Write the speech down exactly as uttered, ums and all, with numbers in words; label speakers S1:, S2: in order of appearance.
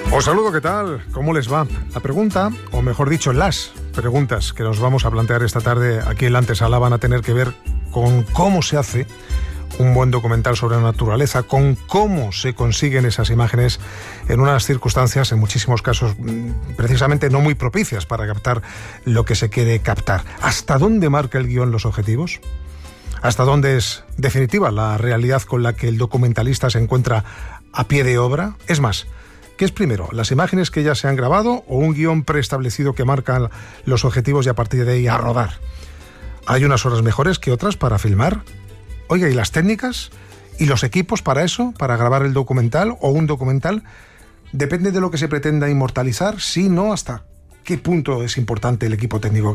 S1: Os saludo, ¿qué tal? ¿Cómo les va? La pregunta, o mejor dicho, las preguntas que nos vamos a plantear esta tarde aquí en la antesala van a tener que ver con cómo se hace un buen documental sobre la naturaleza, con cómo se consiguen esas imágenes en unas circunstancias, en muchísimos casos, precisamente no muy propicias para captar lo que se quiere captar. ¿Hasta dónde marca el guión los objetivos? ¿Hasta dónde es definitiva la realidad con la que el documentalista se encuentra a pie de obra? Es más, ¿qué es primero, las imágenes que ya se han grabado o un guión preestablecido que marca los objetivos y a partir de ahí a rodar? ¿Hay unas horas mejores que otras para filmar? Oiga, ¿y las técnicas? ¿Y los equipos para eso? ¿Para grabar el documental o un documental? ¿Depende de lo que se pretenda inmortalizar? Sí, no, ¿hasta qué punto es importante el equipo técnico